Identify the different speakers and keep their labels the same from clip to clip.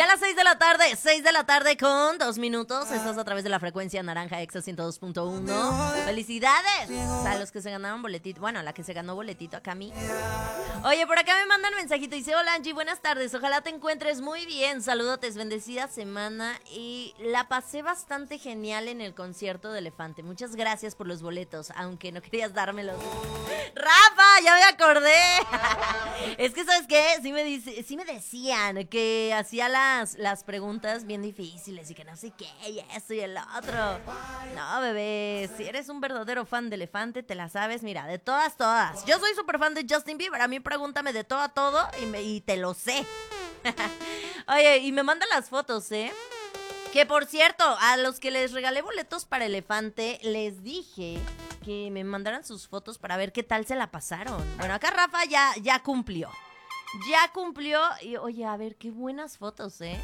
Speaker 1: las 6 de la tarde con 2 minutos. Estás a través de la frecuencia naranja Exa 102.1. Felicidades a los que se ganaron boletito. Bueno, a la que se ganó boletito, a Cami. Oye, por acá me mandan mensajito. Dice, hola Angie, buenas tardes. Ojalá te encuentres muy bien. Saludotes, bendecida semana. Y la pasé bastante genial en el concierto de Elefante. Muchas gracias por los boletos, aunque no querías dármelos. Rafa, ya me acordé. Es que, ¿sabes qué? Sí me decían que hacía las preguntas bien difíciles y que no sé qué, y esto y el otro. No, bebé, si eres un verdadero fan de Elefante, te la sabes, mira, de todas. Yo soy súper fan de Justin Bieber, a mí pregúntame de todo a todo y te lo sé. Oye, y me mandan las fotos, ¿eh? Que por cierto, a los que les regalé boletos para Elefante, les dije que me mandaran sus fotos para ver qué tal se la pasaron. Bueno, acá Rafa ya cumplió. Ya cumplió y oye, a ver, qué buenas fotos, ¿eh?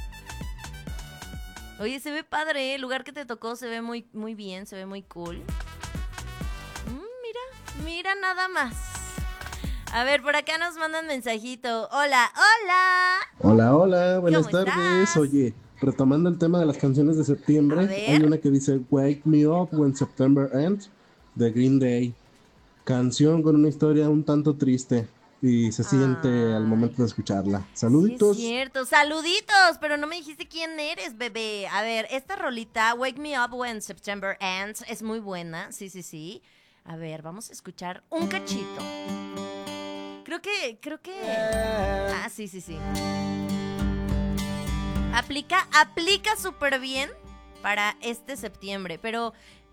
Speaker 1: Oye, se ve padre, ¿eh? El lugar que te tocó se ve muy, muy bien, se ve muy cool. Mira nada más. A ver, por acá nos mandan mensajito. Hola.
Speaker 2: Hola, buenas
Speaker 1: ¿Cómo
Speaker 2: tardes.
Speaker 1: estás?
Speaker 2: Oye, retomando el tema de las canciones de
Speaker 1: A
Speaker 2: septiembre, hay
Speaker 1: ver.
Speaker 2: una que dice Wake Me Up When September Ends, de Green Day. Canción con una historia un tanto triste y se siente al
Speaker 1: Ay,
Speaker 2: momento de escucharla.
Speaker 1: sí es
Speaker 2: Saluditos.
Speaker 1: cierto. Saluditos, pero no me dijiste quién eres, bebé. A ver, esta rolita, Wake Me Up When September Ends, es muy buena. Sí. A ver, vamos a escuchar un cachito. Creo que... Ah, sí. Aplica súper bien para este septiembre, pero